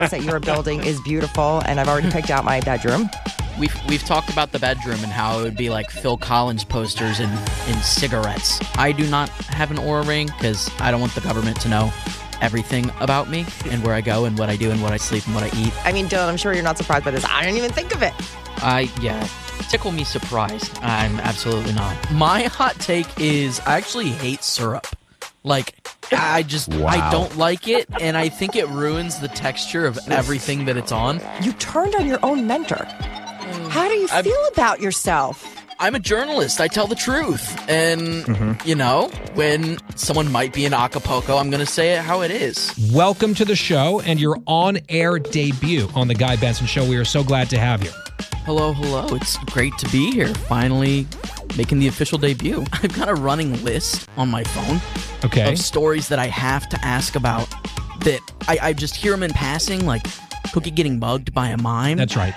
that you're building is beautiful, and I've already picked out my bedroom. We've talked about the bedroom and how it would be like Phil Collins posters and cigarettes. I do not have an Oura ring because I don't want the government to know everything about me and where I go and what I do and what I sleep and what I eat. I mean, Dylan, I'm sure you're not surprised by this. I didn't even think of it. Tickle me surprised. I'm absolutely not. My hot take is I actually hate syrup. Like, I don't like it, and I think it ruins the texture of everything that it's on. You turned on your own mentor. How do you feel about yourself? I'm a journalist. I tell the truth. And, when someone might be in Acapulco, I'm going to say it how it is. Welcome to the show and your on-air debut on The Guy Benson Show. We are so glad to have you. Hello. It's great to be here. Finally making the official debut. I've got a running list on my phone of stories that I have to ask about that I just hear them in passing, like Cookie getting mugged by a mime. That's right.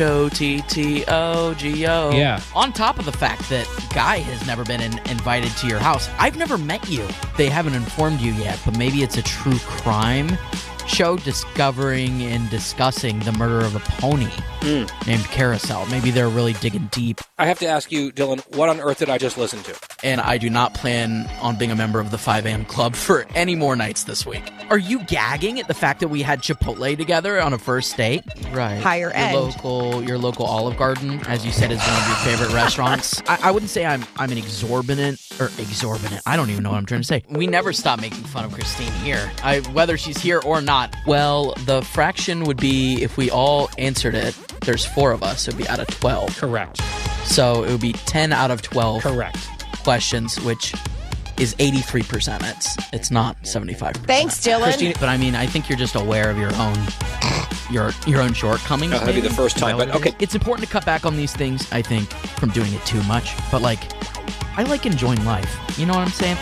H-O-T-T-O-G-O. Yeah. On top of the fact that Guy has never been invited to your house. I've never met you. They haven't informed you yet, but maybe it's a true crime show discovering and discussing the murder of a pony named Carousel. Maybe they're really digging deep. I have to ask you, Dylan, what on earth did I just listen to? And I do not plan on being a member of the 5 a.m. club for any more nights this week. Are you gagging at the fact that we had Chipotle together on a first date? Right. Higher end. Your local Olive Garden, as you said, is one of your favorite restaurants. I wouldn't say I'm an exorbitant. I don't even know what I'm trying to say. We never stop making fun of Christine here. Whether she's here or not. Well, the fraction would be if we all answered it. There's 4 of us. It would be out of 12. Correct. So it would be 10 out of 12. Correct. Questions, which is 83%. It's not 75%. Thanks, Dylan. Christine, but I mean, I think you're just aware of your own shortcomings. That'd be the first time, but okay. It's important to cut back on these things, I think, from doing it too much. But I like enjoying life. You know what I'm saying?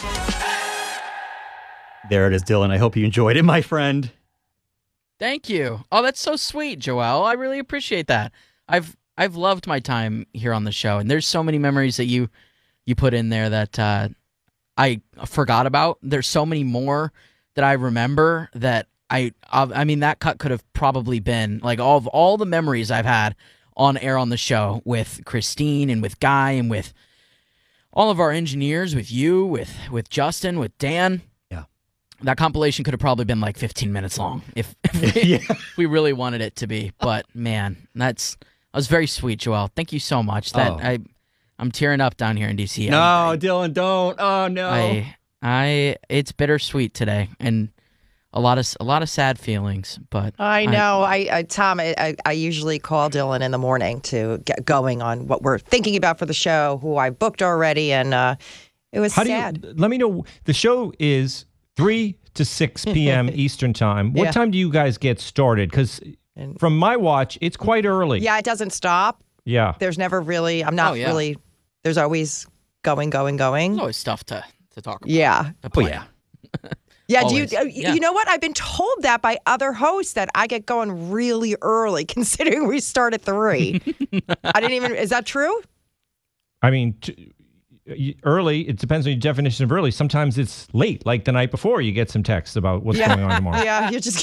There it is, Dylan. I hope you enjoyed it, my friend. Thank you. Oh, that's so sweet, Joelle. I really appreciate that. I've loved my time here on the show, and there's so many memories that you put in there that I forgot about. There's so many more that I remember that I mean, that cut could have probably been like all the memories I've had on air on the show with Christine and with Guy and with all of our engineers, with you, with Justin, with Dan. That compilation could have probably been like 15 minutes long if we really wanted it to be. But man, that was very sweet, Joelle. Thank you so much. I'm tearing up down here in DC. No, Dylan, don't. Oh no. It's bittersweet today, and a lot of sad feelings. But I know. Tom, I usually call Dylan in the morning to get going on what we're thinking about for the show, who I booked already, and it was sad. Let me know. The show is 3 to 6 p.m. Eastern time. What time do you guys get started? Because from my watch, it's quite early. Yeah, it doesn't stop. Yeah. There's never really, really, there's always going. There's always stuff to talk about. Yeah. Yeah, you know what? I've been told that by other hosts that I get going really early, considering we start at 3. Is that true? I mean, early, it depends on your definition of early. Sometimes it's late, like the night before you get some texts about what's going on tomorrow. Yeah, you're just,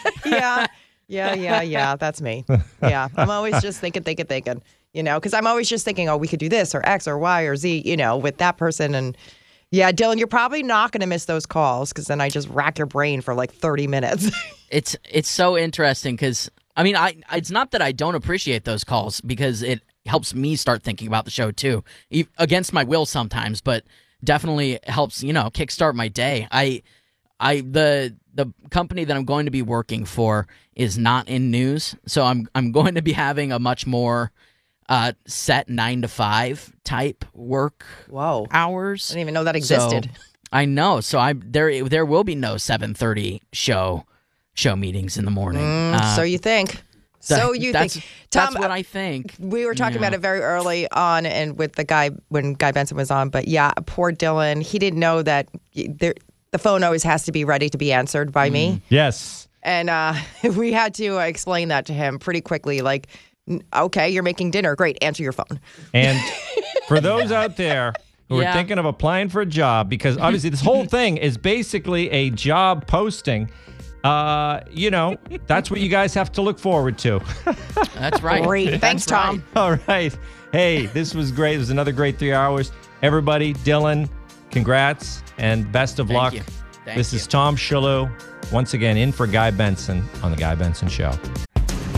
yeah, that's me. Yeah, I'm always just thinking, because I'm always just thinking, we could do this or X or Y or Z, with that person. And yeah, Dylan, you're probably not going to miss those calls because then I just rack your brain for like 30 minutes. It's so interesting because, I mean, it's not that I don't appreciate those calls because it helps me start thinking about the show too, against my will sometimes, but definitely helps, kickstart my day. The company that I'm going to be working for is not in news, so I'm going to be having a much more set 9 to 5 type work hours. I didn't even know that existed. So, I know. So there will be no 7:30 show meetings in the morning. So you think? Tom, that's what I think. We were talking about it very early on, and with the guy when Guy Benson was on. But yeah, poor Dylan. He didn't know that the phone always has to be ready to be answered by me. Yes. And we had to explain that to him pretty quickly. Like, okay, you're making dinner. Great, answer your phone. And for those out there who are thinking of applying for a job, because obviously this whole thing is basically a job posting. That's what you guys have to look forward to. That's right. Great. Thanks, Tom. All right. Hey, this was great. It was another great 3 hours. Everybody, Dylan, congrats and best of luck. Thank This you. is Tom Shillue, once again in for Guy Benson on The Guy Benson Show.